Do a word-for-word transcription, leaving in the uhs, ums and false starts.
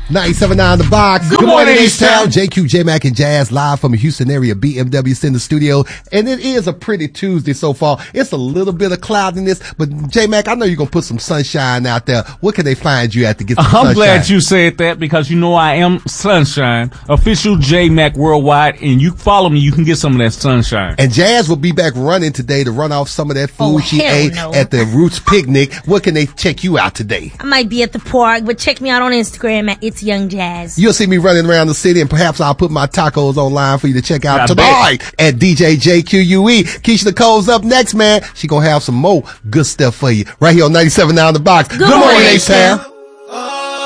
ninety-seven point nine The Box. Good, Good morning, H-Town. J Q, J-Mac, and Jazz live from the Houston area B M W Center Studio. And it is a pretty Tuesday so far. It's a little bit of cloudiness, but J-Mac, I know you're going to put some sunshine out there. What can they find you at to get some I'm sunshine? glad you said that because you know I am Sunshine, official J-Mac Worldwide, and you follow me, you can get some of that sunshine. And Jazz will be back running today to run off some of that food Oh, she hell ate no. at the Roots Picnic. What can they check you out today? I might be at the park, but check me out on Instagram at It's Young Jazz. You'll see me running around the city, and perhaps I'll put my tacos online for you to check out I tonight at D J J Q U E. Keisha Nicole's up next, man. She gonna have some more good stuff for you right here on ninety-seven point nine The Box. Good, Good morning, morning, H-Town. H-Town.